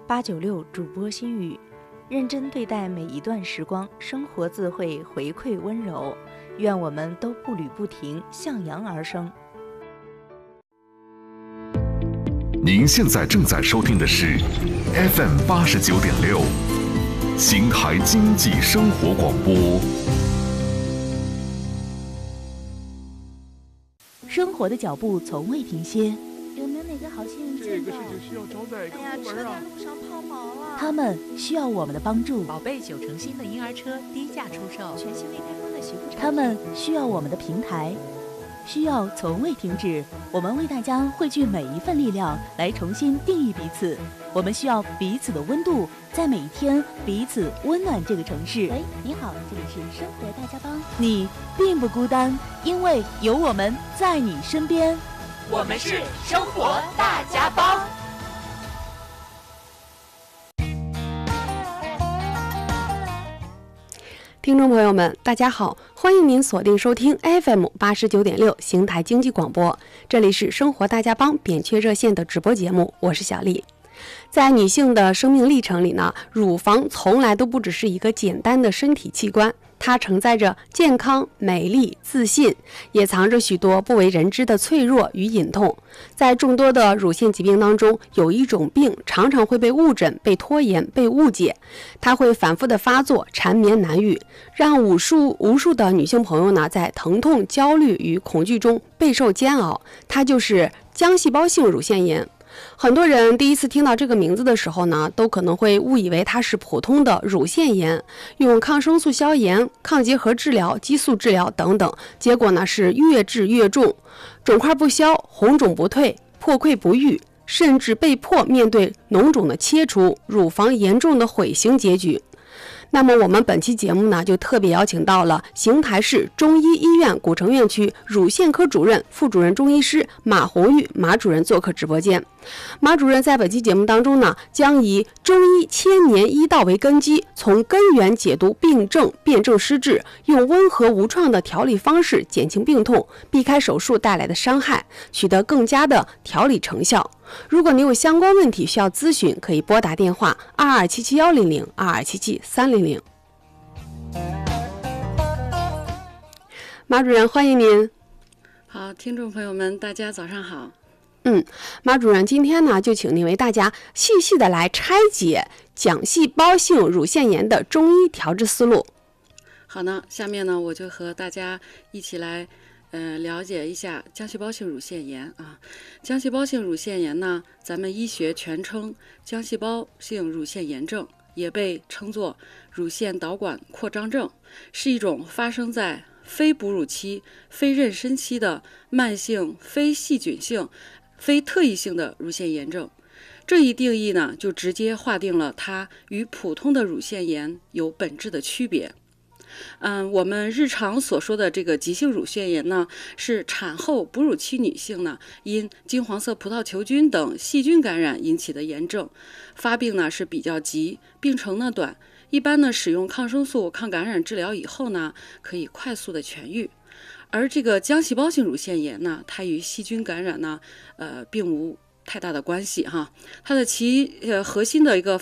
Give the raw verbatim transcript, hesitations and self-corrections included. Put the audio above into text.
八九六主播心语，认真对待每一段时光，生活自会回馈温柔。愿我们都步履不停，向阳而生。 您现在正在收听的是 F M 八十九点六，邢台经济生活广播。 生活的脚步从未停歇， 有没有哪个好心人这个事情需要找哪个部门啊？ 路上抛锚了， 他们需要我们的帮助。 宝贝九成新的婴儿车低价出售， 全新未开封的洗护产品， 他们需要我们的平台，需要从未停止。我们为大家汇聚每一份力量，来重新定义彼此。我们需要彼此的温度，在每一天彼此温暖这个城市。 喂，你好，这里是生活大家帮， 你并不孤单，因为有我们在你身边。 我们是生活大家帮。 听众朋友们，大家好，欢迎您锁定收听 F M 八十九点六邢台经济广播，这里是生活大家帮扁鹊热线的直播节目，我是小丽。在女性的生命历程里呢，乳房从来都不只是一个简单的身体器官，它承载着健康、美丽、自信，也藏着许多不为人知的脆弱与隐痛。在众多的乳腺疾病当中，有一种病常常会被误诊、被拖延、被误解，它会反复的发作，缠绵难愈，让无数无数的女性朋友呢，在疼痛、焦虑与恐惧中备受煎熬。它就是浆细胞性乳腺炎。很多人第一次听到这个名字的时候呢，都可能会误以为它是普通的乳腺炎，用抗生素消炎、抗结核治疗、激素治疗等等，结果呢是越治越重，肿块不消，红肿不退，破溃不愈，甚至被迫面对脓肿的切除、乳房严重的毁形结局。那么我们本期节目呢，就特别邀请到了邢台市中医医院古城院区乳腺科主任、副主任中医师马红玉马主任做客直播间。马主任在本期节目当中呢，将以中医千年医道为根基，从根源解读病症、辨证施治，用温和无创的调理方式减轻病痛，避开手术带来的伤害，取得更加的调理成效。如果你有相关问题需要咨询，可以拨打电话二二七七幺零零二二七七三零零。马主任，欢迎您。 好，听众朋友们，大家早上好。 嗯，马主任，今天呢，就请您为大家细细的来拆解浆细胞性乳腺炎的中医调治思路。 好呢，下面呢，我就和大家一起来呃，了解一下浆细胞性乳腺炎啊。浆细胞性乳腺炎呢，咱们医学全称浆细胞性乳腺炎症，也被称作乳腺导管扩张症，是一种发生在非哺乳期、非妊娠期的慢性非细菌性、非特异性的乳腺炎症。这一定义呢，就直接划定了它与普通的乳腺炎有本质的区别。嗯，我们日常所说的这个急性乳腺炎呢，是产后哺乳期女性呢因金黄色葡萄球菌等细菌感染引起的炎症，发病呢是比较急，病程呢短，一般呢使用抗生素、抗感染治疗以后呢，可以快速的痊愈。而这个浆细胞性乳腺炎呢，它与细菌感染呢，呃，并无太大的关系哈。它的其呃核心的一个